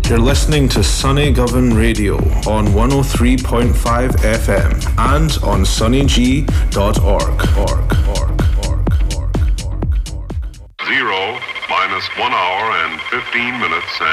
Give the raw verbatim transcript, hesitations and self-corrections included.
You're listening to Sunny Govan Radio on one oh three point five F M and on sunny g dot org. Org, org, org, org, org, org. Zero minus one hour and fifteen minutes.